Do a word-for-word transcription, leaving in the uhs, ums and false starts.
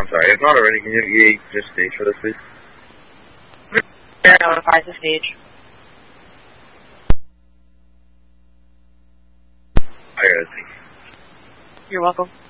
I'm sorry, if not already, can you E A just stage for this, please? They're notified to stage. I got it, thank you. You're welcome.